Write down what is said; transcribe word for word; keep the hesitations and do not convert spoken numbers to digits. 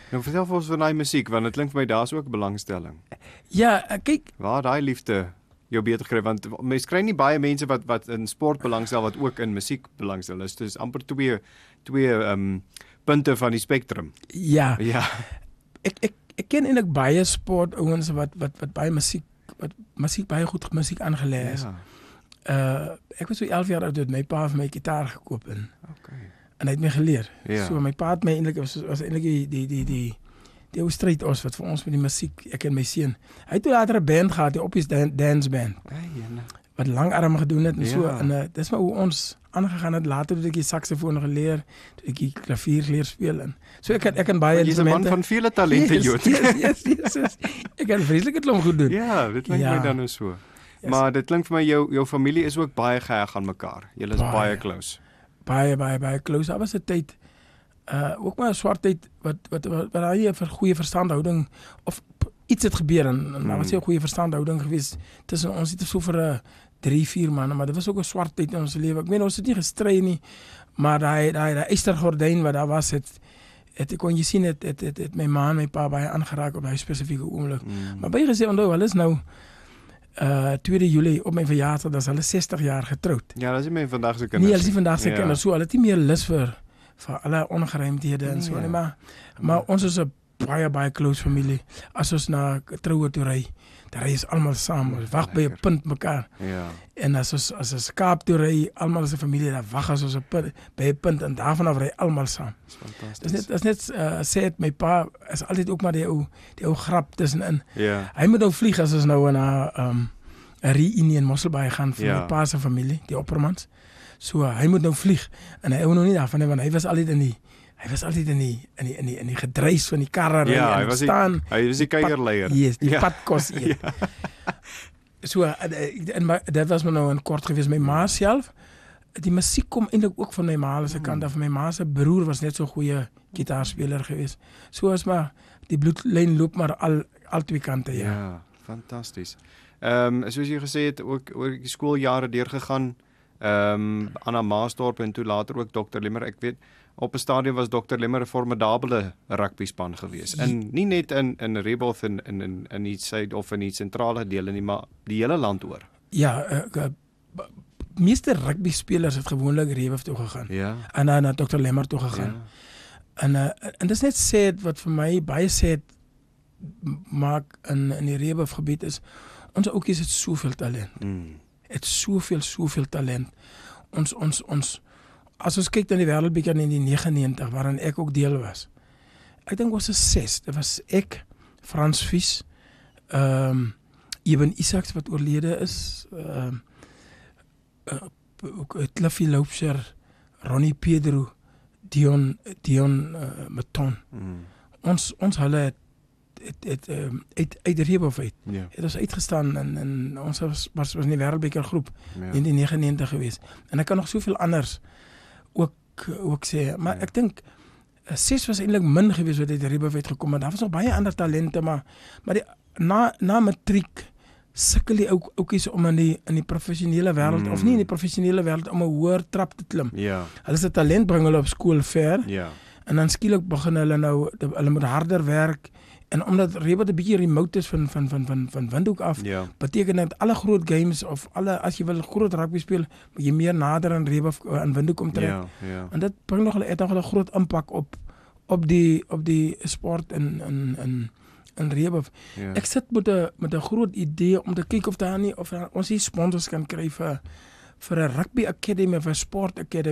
Nou vertel vir ons van daai musiek, want dit klink vir my daar's ook belangstelling. Ja, uh, kyk, Waar daai liefde jou beter kry, want mens kry nie baie mense wat wat in sport belangstel wat ook in musiek belangstel. Dis dis amper twee twee ehm um, punte van die spektrum. ja, Ja. ek ek ek ken eintlik baie sport ouens wat wat wat baie musiek wat musiek baie goed musiek aangelê is. Ja. Uh ek was so elf jaar oud toe my pa vir my gitaar gekoop en Okay. en hy het my geleer. Ja. So my pa het my eintlik was was eintlik die die die die die ou stryd ons wat vir ons met die musiek, ek en my seun. Hy het toe later 'n band gehad, die Oppies dan, Dance Band, Hey, jene. wat langarm gedoen het en Ja. so en uh, dis maar hoe ons aangegaan het. Later het ek die saksofoon geleer, toe ek die klavier leer speel en so ek kan ek kan baie Jy's 'n man instrumente. van vele talente, Yes, Jood. yes, yes, yes, yes. Ek kan vreeslik klomp goed doen. Ja, dit klink Ja. my dan nou so. Yes. Maar dit klink vir my jou jou familie is ook baie geheg aan mekaar. Julle is Baie. baie close. Baie baie baie close. Daar was 'n tyd uh ook maar 'n swart tyd wat wat wat, wat daar nie 'n ver- goeie verstandhouding of p- iets het gebeur en, en daar was nie 'n goeie verstandhouding gewees tussen ons. Het so vir 'n uh, drie vier manne, maar dit was ook 'n swart tyd in ons lewe. Ek meen ons het nie gestry nie, maar daai daai daai eystergordyn wat daar was het het ek kon jy sien het het het, het my ma en my pa baie aangeraak op daai spesifieke oomblik. Mm. Maar baie gesê onthou, hulle is nou uh tweede Julie op my verjaarsdag, dan is hulle sestig jaar getroud. Ja, dis nie meer vandag se Nee, kinders. hulle is nie vandag se Ja. kinders so, hulle het nie meer lus vir vir alle ongeruimdhede en so Nee. nie, maar maar ons is 'n baie baie close familie. As ons na troue toe ry, dan ry ons almal saam. Ons wag by 'n Lekker. punt mekaar. Ja. En as ons as ons Kaap toe ry, almal as 'n familie, dan wag as ons op punt, by 'n punt en daarvan af ry almal saam. Dis fantasties. Dis net dis net uh, sê het my pa is altyd ook maar die ou die ou grap tussenin. Ja. Hy moet nou vlieg as ons nou na 'n um, 'n reunie in Mosselbaai gaan vir Ja. my pa se familie, die Oppermans. So uh, hy moet nou vlieg en hy hou nog nie daarvan nie, want hy was altyd in die hy was altyd in die in die in die in die gedreis van die karre ry Ja, hy en was die, staan. hy was die kuierleier. Yes, die Ja. padkos eet. Ja. So uh, en my, dit was maar nou in kort gewees my ma self. Die musiek kom eintlik ook van my ma se kant af. My ma se broer was net so 'n goeie gitaarspeler geweest. So as maar die bloedlyn loop maar al al twee kante, ja. Ja, fantasties. Ehm um, soos jy gesê het ook oor die skooljare deurgegaan. Ehm um, Anna Maasdorp en toe later ook dokter Lemmer. Ek weet op 'n stadium was dokter Lemmer 'n formidabele rugbyspan geweest. En nie net in in Reboth en in in in die suid of in die sentrale dele nie, maar die hele land oor. Ja, uh, uh, meeste rugby spelers het gewoonlik Reboth toe gegaan. Ja. En dan na dokter Lemmer toe gegaan. Ja. En uh, en dis net sad wat vir my baie sad maak in in die Reboth gebied is. Ons ouetjies het soveel talent. Mm. Het soveel soveel talent. Ons ons ons as ons kyk na die wêreldbeker in die negenentig waarin ek ook deel was. Ek dink ons is ses. Dit was ek, Frans Vies, ehm um, Eben Isaacs wat oorlede is, ehm um, uh, Cliffy Loubser, Ronnie Pedro, Dion Dion uh, Maton. Mm. Ons ons hulle het het het um, uit uit Reboth uit. Ja. Het ons uitgestaan en en ons was was, was in die wêreldbeker groep Ja. in die negenentig geweest. En ek kan nog soveel anders ook ook sê, maar Ja. ek dink uh, ses was eintlik min geweest wat uit Reboth uit gekom het. Daar was nog baie ander talente, maar maar die na na matriek sukkel die ou ouetjies om in die in die professionele wêreld Mm. of nie in die professionele wêreld om 'n hoër trap te klim. Ja. Hulle se talent bring hulle op skool ver Ja. en dan skielik begin hulle nou de, hulle moet harder werk en omdat Reboth 'n bietjie remote is van van van van van Windhoek af, Ja. beteken dit alle groot games of alle as jy wil groot rugby speel, moet jy meer nader aan Reboth uh, aan Windhoek kom trek. Ja. Ja. En dit bring nog 'n het nog 'n groot impak op op die op die sport in in in in Reboth. Ja. Ek sit met 'n met 'n groot idee om te kyk of daar nie of daar, ons hier sponsors kan kry vir vir 'n rugby academy of 'n sport academy